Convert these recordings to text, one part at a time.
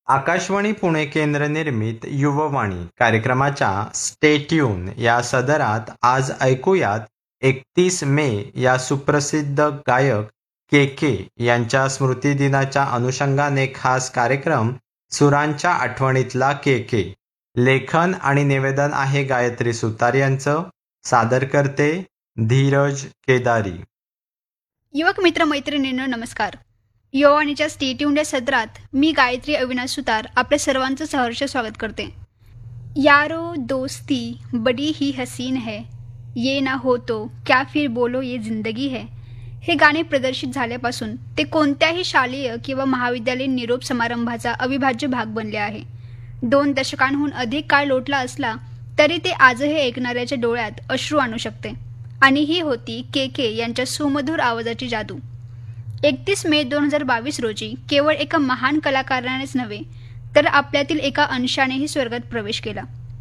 आकाशवाणी पुणे केंद्र निर्मित युववाणी कार्यक्रमाच्या स्टे ट्यून या सदरात आज ऐकूयात 31 मे या सुप्रसिद्ध गायक के के यांच्या स्मृतिदिनाच्या अनुषंगाने खास कार्यक्रम सुरांच्या आठवणीतला के के. लेखन आणि निवेदन आहे गायत्री सुतार यांचं. सादर करते धीरज केदारी. युवक मित्र मैत्रिणींनो नमस्कार. युवाणीच्या स्टे ट्यून या सदरात मी गायत्री अविनाश सुतार आपल्या सर्वांचं सहर्ष स्वागत करते. यारो दोस्ती बड़ी ही हसीन है, ये ना हो तो क्या फिर बोलो ये जिंदगी है, हे गाणे प्रदर्शित झाल्यापासून ते कोणत्याही शालेय किंवा महाविद्यालयीन निरोप समारंभाचा अविभाज्य भाग बनले आहे. 2 दशकांहून अधिक काळ लोटला असला तरी ते आजही ऐकणाऱ्याच्या डोळ्यात अश्रू आणू शकते. आणि ही होती के के यांच्या सुमधुर आवाजाची जादू. 31 मे 2022 रोजी केवळ एका महान कलाकारानेच नव्हे तर आपल्यातील एका अंशानेही स्वर्गात प्रवेश केला.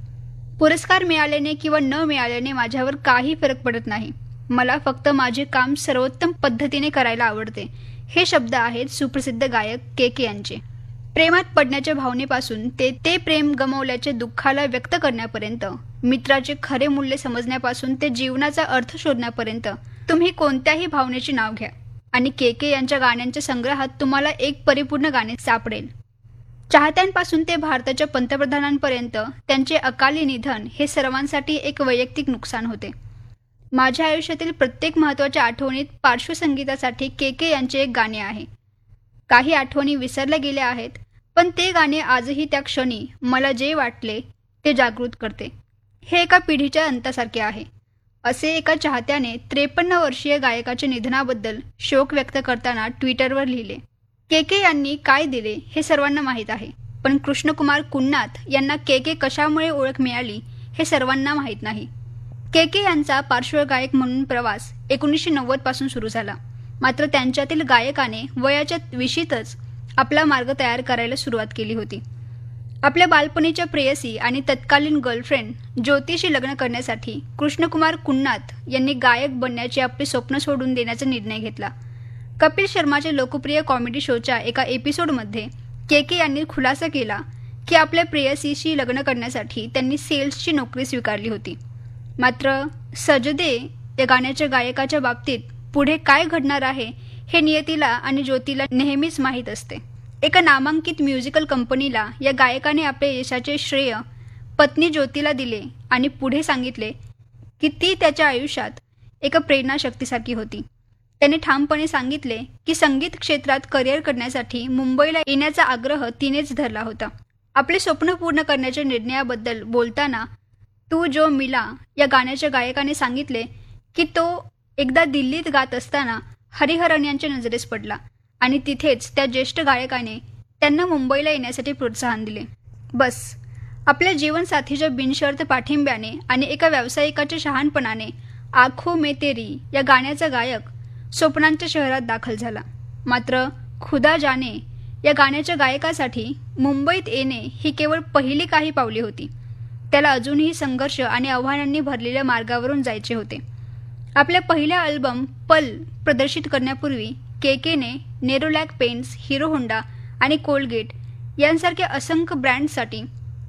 पुरस्कार मिळाल्याने किंवा न मिळाल्याने माझ्यावर काही फरक पडत नाही. मला फक्त माझे काम सर्वोत्तम पद्धतीने करायला आवडते. हे शब्द आहेत सुप्रसिद्ध गायक के के यांचे. प्रेमात पडण्याच्या भावनेपासून ते प्रेम गमावल्याच्या दुःखाला व्यक्त करण्यापर्यंत, मित्राचे खरे मूल्य समजण्यापासून ते जीवनाचा अर्थ शोधण्यापर्यंत तुम्ही कोणत्याही भावनेचे नाव घ्या आणि के के यांच्या गाण्यांच्या संग्रहात तुम्हाला एक परिपूर्ण गाणे सापडेल. चाहत्यांपासून ते भारताच्या पंतप्रधानांपर्यंत त्यांचे अकाली निधन हे सर्वांसाठी एक वैयक्तिक नुकसान होते. माझ्या आयुष्यातील प्रत्येक महत्त्वाच्या आठवणीत पार्श्वसंगीतासाठी के के यांचे एक गाणे आहे. काही आठवणी विसरल्या गेल्या आहेत, पण ते गाणे आजही त्या क्षणी मला जे वाटले ते जागृत करते. हे एका पिढीच्या अंतासारखे आहे. असे एका चाहत्याने 53 वर्षीय गायकाच्या निधनाबद्दल शोक व्यक्त करताना ट्विटरवर लिहिले. के के यांनी काय दिले हे सर्वांना माहीत आहे, पण कृष्णकुमार कुन्नाथ यांना के के कशामुळे ओळख मिळाली हे सर्वांना माहीत नाही. के के यांचा पार्श्वगायक म्हणून प्रवास 1990 पासून सुरू झाला. मात्र त्यांच्यातील गायकाने वयाच्या 20शीतच आपला मार्ग तयार करायला सुरुवात केली होती. आपल्या बालपणीच्या प्रेयसी आणि तत्कालीन गर्लफ्रेंड ज्योतीशी लग्न करण्यासाठी कृष्णकुमार कुन्नाथ यांनी गायक बनण्याचे आपले स्वप्न सोडून देण्याचा निर्णय घेतला. कपिल शर्माच्या लोकप्रिय कॉमेडी शोच्या एका एपिसोडमध्ये के के यांनी खुलासा केला की आपल्या प्रेयसीशी लग्न करण्यासाठी त्यांनी सेल्सची नोकरी स्वीकारली होती. मात्र सजदे या गाण्याच्या गायकाच्या बाबतीत पुढे काय घडणार आहे हे नियतीला आणि ज्योतीला नेहमीच माहीत असते. एका नामांकित म्युझिकल कंपनीला या गायकाने आपल्या यशाचे श्रेय पत्नी ज्योतीला दिले आणि पुढे सांगितले की ती त्याच्या आयुष्यात एका प्रेरणाशक्तीसारखी होती. त्याने ठामपणे सांगितले की संगीत क्षेत्रात करिअर करण्यासाठी मुंबईला येण्याचा आग्रह तिनेच धरला होता. आपले स्वप्न पूर्ण करण्याच्या निर्णयाबद्दल बोलताना तू जो मिला या गाण्याच्या गायकाने सांगितले की तो एकदा दिल्लीत गात असताना हरिहरन यांच्या नजरेस पडला आणि तिथेच त्या ज्येष्ठ गायकाने त्यांना मुंबईला येण्यासाठी प्रोत्साहन दिले. बस आपल्या जीवनसाथीच्या बिनशर्त पाठिंब्याने आणि एका व्यावसायिकाच्या शहाणपणाने आँखों में तेरी या गाण्याचा गायक स्वप्नांच्या शहरात दाखल झाला. मात्र खुदा जाने या गाण्याच्या गायकासाठी मुंबईत येणे ही केवळ पहिली काही पावले होती. त्याला अजूनही संघर्ष आणि आव्हानांनी भरलेल्या मार्गावरून जायचे होते. आपल्या पहिल्या अल्बम पल प्रदर्शित करण्यापूर्वी के केने नेरोलॅक पेंट्स, हिरो होंडा आणि कोलगेट यांसारख्या असंख्य ब्रँड्ससाठी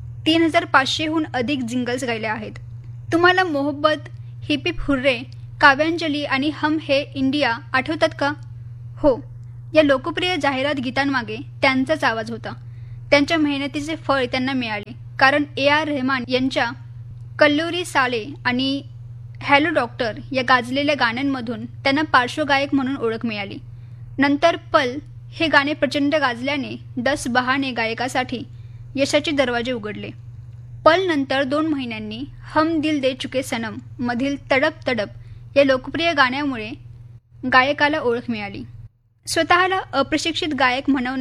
3500हून अधिक जिंगल्स गायले आहेत. तुम्हाला मोहब्बत, हिप हिप हुर्रे, काव्यांजली आणि हम हे इंडिया आठवतात का? हो, या लोकप्रिय जाहिरात गीतांमागे त्यांचाच आवाज होता. त्यांच्या मेहनतीचे फळ त्यांना मिळाले कारण AR रहमान यांच्या कल्लोरी साले आणि हॅलो डॉक्टर या गाजलेल्या गाण्यांमधून त्यांना पार्श्वगायक म्हणून ओळख मिळाली. नंतर पल हे गाणे प्रचंड गाजल्याने 10 बहाने गायकासाठी यशाचे दरवाजे उघडले. पल नंतर 2 महिन्यांनी हम दिल दे चुके सनम मधील तडप तडप या लोकप्रिय गाण्यामुळे गायकाला ओळख मिळाली. स्वतःला अप्रशिक्षित गायक म्हणवणे